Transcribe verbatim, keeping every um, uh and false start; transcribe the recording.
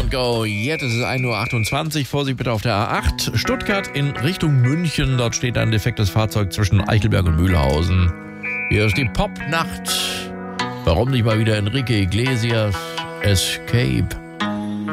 don't go yet. Es ist ein Uhr achtundzwanzig. Vorsicht bitte auf der A acht. Stuttgart in Richtung München. Dort steht ein defektes Fahrzeug zwischen Eichelberg und Mühlhausen. Hier ist die Popnacht. Warum nicht mal wieder Enrique Iglesias? Escape.